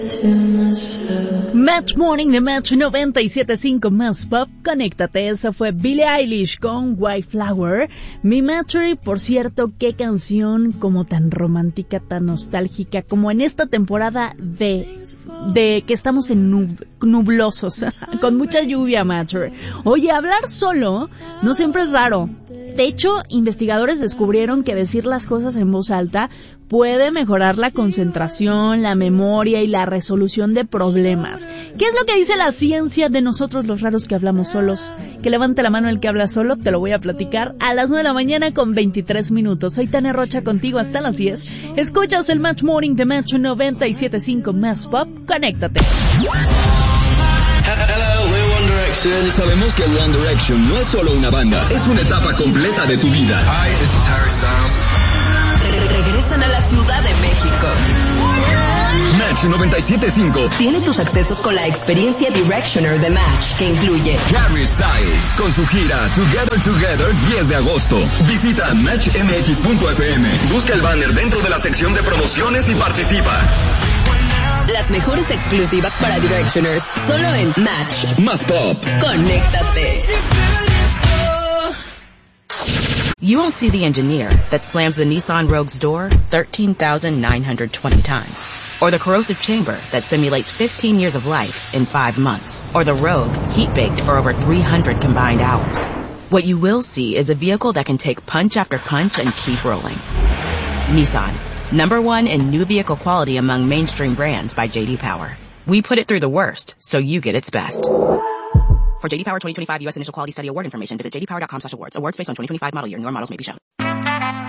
Match Morning de Match 97.5 Más Pop. Conéctate, esa fue Billie Eilish con White Flower. Mi Matchery, por cierto, qué canción como tan romántica, tan nostálgica, como en esta temporada de que estamos en nublosos, con mucha lluvia, Matchery. Oye, hablar solo no siempre es raro. De hecho, investigadores descubrieron que decir las cosas en voz alta puede mejorar la concentración, la memoria y la resolución de problemas. ¿Qué es lo que dice la ciencia de nosotros los raros que hablamos solos? Que levante la mano el que habla solo, te lo voy a platicar a las 9 de la mañana con 23 minutos. Soy Tania Rocha contigo hasta las 10. Escuchas el Match Morning de Match 97.5 Más Pop. Conéctate. Sabemos que One Direction no es solo una banda, es una etapa completa de tu vida. Hi, this is Harry Styles. Regresan a la Ciudad de México. Match 97.5 tiene tus accesos con la experiencia Directioner de Match, que incluye Harry Styles con su gira Together 10 de agosto. Visita matchmx.fm, busca el banner dentro de la sección de promociones y participa. Las mejores exclusivas para Directioners, solo en Match. Más Pop. Conéctate. You won't see the engineer that slams the Nissan Rogue's door 13,920 times. Or the corrosive chamber that simulates 15 years of life in 5 months. Or the Rogue heat-baked for over 300 combined hours. What you will see is a vehicle that can take punch after punch and keep rolling. Nissan. #1 in new vehicle quality among mainstream brands by J.D. Power. We put it through the worst, so you get its best. For J.D. Power 2025 U.S. Initial Quality Study Award information, visit jdpower.com/awards. Awards based on 2025 model year. Newer models may be shown.